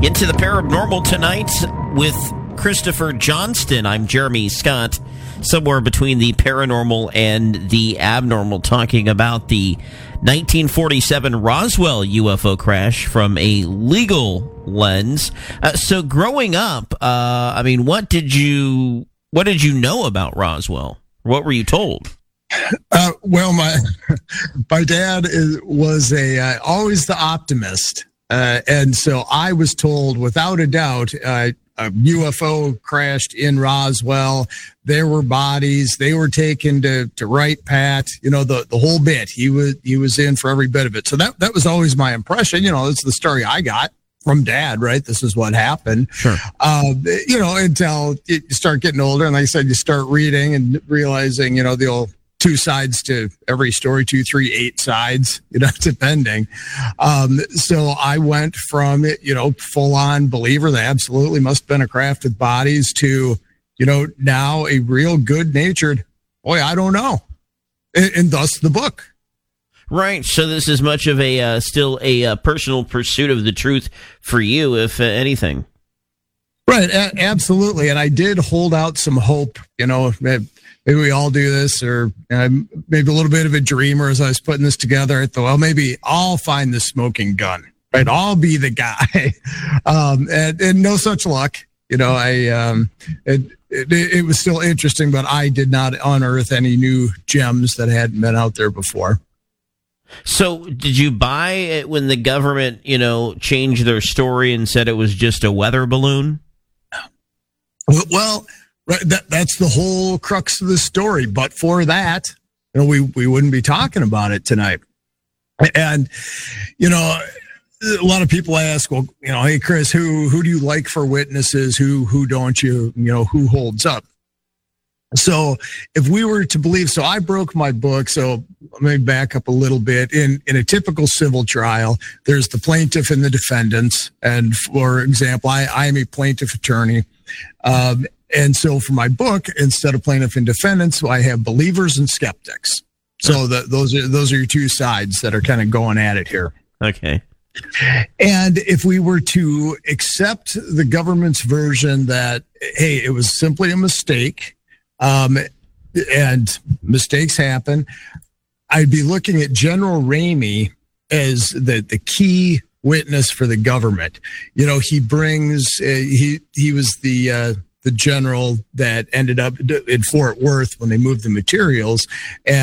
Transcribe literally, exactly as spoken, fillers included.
Into the paranormal tonight with Christopher Johnston. I'm Jeremy Scott, somewhere between the paranormal and the abnormal, talking about the nineteen forty-seven Roswell U F O crash from a legal lens. Uh, so growing up, uh, I mean, what did you what did you know about Roswell? What were you told? Uh, well, my my dad is, was a uh, always the optimist. Uh, and so I was told, without a doubt, uh, a U F O crashed in Roswell. There were bodies. They were taken to, to Wright Pat. You know, the, the whole bit. He was he was in for every bit of it. So that that was always my impression. You know, it's the story I got from Dad. Right, this is what happened. Sure. Uh, you know, until you start getting older, and like I said, you start reading and realizing, you know, the old two sides to every story, two, three, eight sides, you know, depending. Um, so I went from, you know, full on believer that absolutely must have been a craft with bodies to, you know, now a real good natured, boy, I don't know. And, and thus the book. Right. So this is much of a, uh, still a uh, personal pursuit of the truth for you, if uh, anything. Right. A- absolutely. And I did hold out some hope, you know, maybe we all do this, or uh, maybe a little bit of a dreamer as I was putting this together. I thought, well, maybe I'll find the smoking gun, right? I'll be the guy. um, and, and no such luck. You know, I, um, it, it, it was still interesting, but I did not unearth any new gems that hadn't been out there before. So did you buy it when the government, you know, changed their story and said it was just a weather balloon? Well, right, that, that's the whole crux of the story. But for that, you know, we, we wouldn't be talking about it tonight. And, you know, a lot of people ask, well, you know, hey, Chris, who who do you like for witnesses? Who who don't you, you know, who holds up? So if we were to believe, so I broke my book. So let me back up a little bit. In in a typical civil trial, there's the plaintiff and the defendants. And for example, I, I am a plaintiff attorney. Um, and so for my book, instead of plaintiff and defendants, I have believers and skeptics. So the, those are those are your two sides that are kind of going at it here. Okay. And if we were to accept the government's version that, hey, it was simply a mistake, um, and mistakes happen, I'd be looking at General Ramey as the, the key witness for the government. You know, he brings, uh, he he was the uh, the general that ended up in Fort Worth when they moved the materials. And